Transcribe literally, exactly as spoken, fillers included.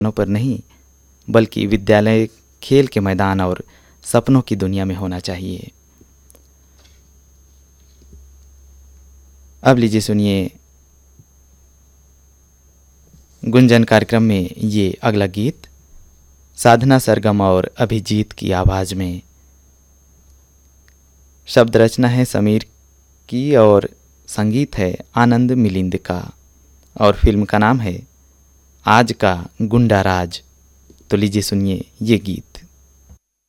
पर नहीं, बल्कि विद्यालय, खेल के मैदान और सपनों की दुनिया में होना चाहिए। अब लीजिए सुनिए गुंजन कार्यक्रम में ये अगला गीत, साधना सरगम और अभिजीत की आवाज़ में। शब्द रचना है समीर की और संगीत है आनंद मिलिंद का, और फिल्म का नाम है आज का गुंडा राज। तो लीजिए सुनिए ये गीत।